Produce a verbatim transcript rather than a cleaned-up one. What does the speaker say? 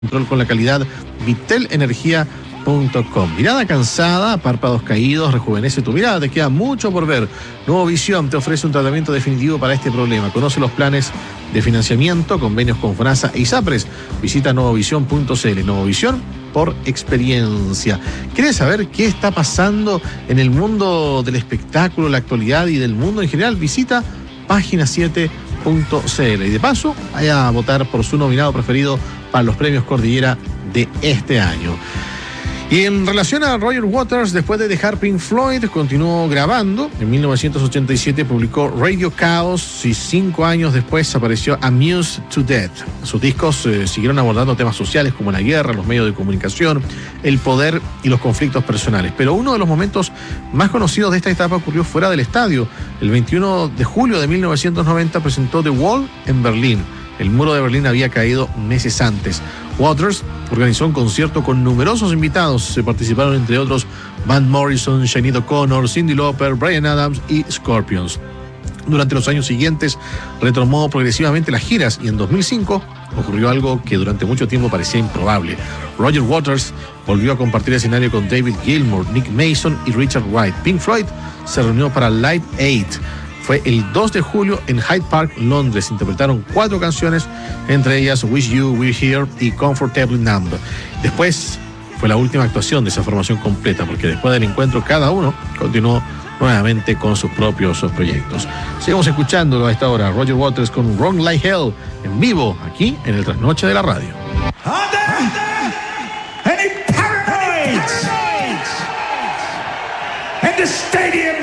Control con la calidad vitel energía punto com. Mirada cansada, párpados caídos, rejuvenece tu mirada, te queda mucho por ver. Nuevo Visión te ofrece un tratamiento definitivo para este problema. Conoce los planes de financiamiento, convenios con FONASA e ISAPRES. Visita nuevo visión punto c l. Nuevo Visión por experiencia. ¿Quieres saber qué está pasando en el mundo del espectáculo, la actualidad y del mundo en general? Visita página siete punto c l y de paso vaya a votar por su nominado preferido para los premios Cordillera de este año. Y en relación a Roger Waters, después de dejar Pink Floyd, continuó grabando. En mil novecientos ochenta y siete publicó Radio Chaos y cinco años después apareció Amused to Death. Sus discos eh, siguieron abordando temas sociales como la guerra, los medios de comunicación, el poder y los conflictos personales. Pero uno de los momentos más conocidos de esta etapa ocurrió fuera del estadio. El veintiuno de julio de mil novecientos noventa presentó The Wall en Berlín. El muro de Berlín había caído meses antes. Waters organizó un concierto con numerosos invitados. Se participaron entre otros Van Morrison, Sinéad O'Connor, Cyndi Lauper, Bryan Adams y Scorpions. Durante los años siguientes retomó progresivamente las giras y en dos mil cinco ocurrió algo que durante mucho tiempo parecía improbable. Roger Waters volvió a compartir escenario con David Gilmour, Nick Mason y Richard Wright. Pink Floyd se reunió para Live Aid. Fue el dos de julio en Hyde Park, Londres. Interpretaron cuatro canciones, entre ellas Wish You Were Here y Comfortably Numb. Después fue la última actuación de esa formación completa, porque después del encuentro cada uno continuó nuevamente con sus propios proyectos. Sigamos escuchándolo a esta hora, Roger Waters con Run Like Hell en vivo, aquí en el Trasnoche de la Radio. And the stadium